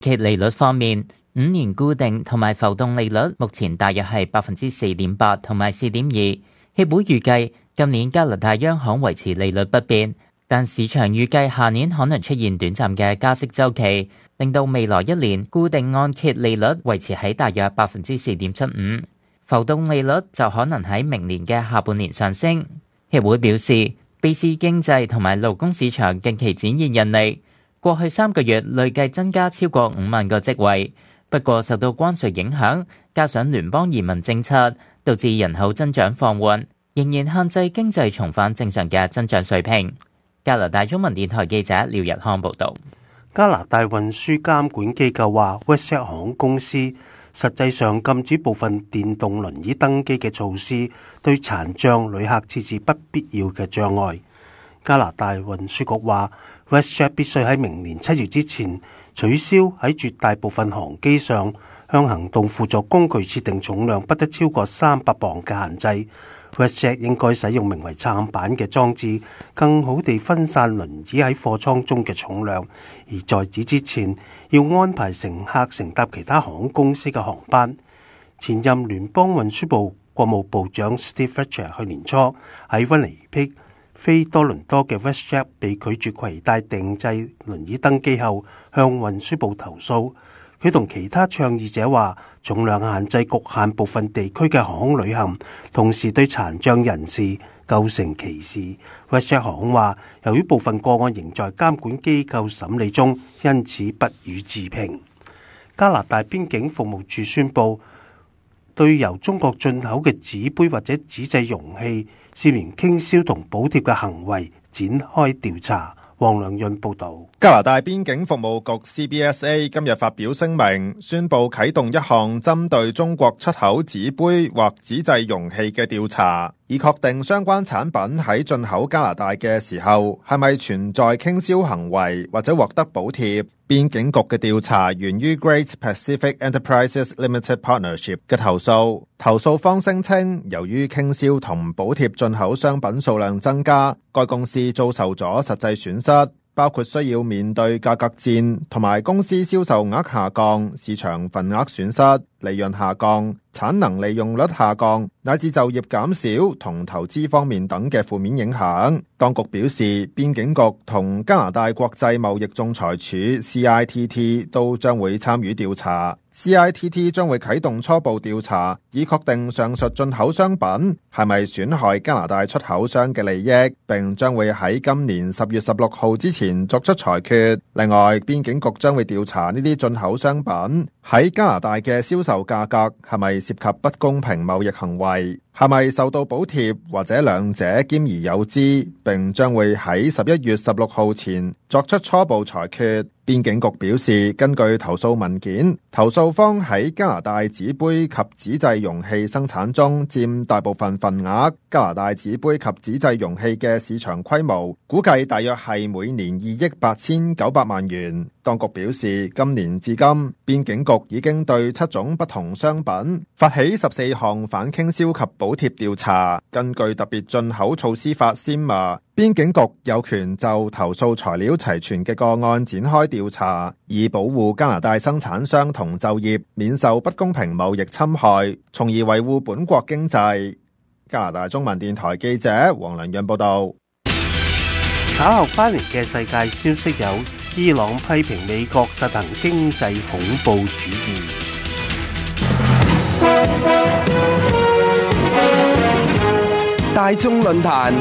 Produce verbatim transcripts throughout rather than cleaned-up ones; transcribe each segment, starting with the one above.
揭利率方面，五年固定同埋浮動利率目前大約係百分之四點八同埋四點二。協會預計今年加拿大央行維持利率不變，但市場預計下年可能出現短暫嘅加息週期，令到未來一年固定按揭利率維持喺大約百分之四點七五，浮動利率就可能喺明年嘅下半年上升。協會表示，B C 經濟同埋勞工市場近期展現韌力，過去三個月累計增加超過五萬個職位。不過受到關稅影響，加上聯邦移民政策，導致人口增長放緩，仍然限制經濟重返正常嘅增長水平。加拿大中文電台記者廖日康報導。 加拿大運輸監管機構話 WestJet 航空公司實際上禁止部分電動輪椅登機嘅措施，對殘障旅客設置不必要嘅障礙。加拿大運輸局話 WestJet 必須喺明年七月之前取消喺絕大部分航機上向行動輔助工具設定重量不得超過三百磅嘅限制。WestJet 應該使用名為撐板嘅裝置，更好地分散輪椅喺貨艙中嘅重量。而在此之前，要安排乘客乘搭其他航空公司嘅航班。前任聯邦運輸部國務部長 Steve Fletcher 去年初喺溫尼碧飛多倫多嘅 WestJet 被拒絕攜帶定制輪椅登機後，向運輸部投訴。佢同其他倡議者話，重量限制局限部分地區嘅航空旅行，同時對殘障人士構成歧視。WestJet 航空話，由於部分個案仍在監管機構審理中，因此不予置評。加拿大邊境服務處宣布，對由中國進口嘅紙杯或者紙製容器涉嫌傾銷同補貼嘅行為展開調查。黃良潤報道。 加拿大邊境服務局 C B S A 今日發表聲明，宣布啟動一項針對中國出口紙杯或紙製容器嘅調查，以確定相關產品喺進口加拿大嘅時候係咪存在傾銷行為或者獲得補貼。邊境局嘅調查源於 Great Pacific Enterprises Limited Partnership 嘅投訴，投訴方聲稱由於傾銷同補貼進口商品數量增加，該公司遭受咗實際損失，包括需要面對價格戰同埋公司銷售額下降、市場份額損失、利潤下降、產能利用率下降，乃至就業減少同投資方面等嘅負面影響。當局表示，邊境局同加拿大國際貿易仲裁處 C I T T 都將會參與調查。C I T T 將會啟動初步調查，以確定上述進口商品係咪損害加拿大出口商嘅利益，並將會喺今年十月十六號之前作出裁決。另外，邊境局將會調查呢啲進口商品喺加拿大嘅銷售價格係咪涉及不公平貿易行為，係咪受到補貼，或者兩者兼而有之，並將會喺十一月十六號前作出初步裁決。邊境局表示，根據投訴文件，投訴方喺加拿大紙杯及紙製容器生產中佔大部分份額。加拿大紙杯及紙製容器嘅市場規模估計大約係每年二億八千九百萬元。當局表示，今年至今，邊境局已經對七種不同商品發起十四項反傾銷及補貼調查。根據特別進口措施法 S I M A， 邊境局有權就投訴材料齊全嘅個案展開調查，以保護加拿大生產商同就業免受不公平貿易侵害，從而維護本國經濟。加拿大中文電台記者黃良潤報道。 稍後翻嚟嘅世界消息有：伊朗批評美國實行經濟恐怖主義。 大眾論壇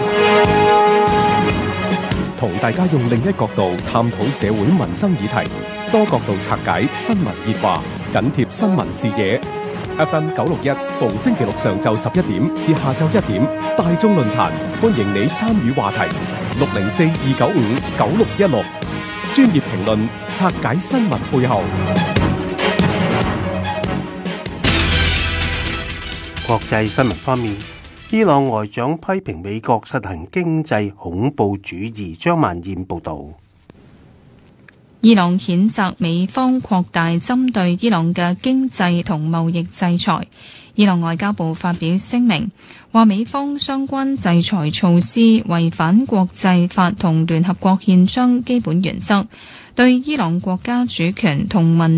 同大家用另一角度探討社會民生議題，多角度拆解新聞熱話，緊貼新聞視野。F M 九六一逢星期六上晝十一點至下晝一點，大眾論壇歡迎你參與話題。六零四二九五九六一六，專業評論，拆解新聞背後。 國際新聞方面，伊朗外長批評美國實行經濟恐怖主義。張曼燕報道。 伊朗譴責美方擴大針對伊朗嘅經濟同貿易制裁。 伊朗外交部發表聲明，話美方相關制裁措施違反國際法同聯合國憲章基本原則，對伊朗國家主權同民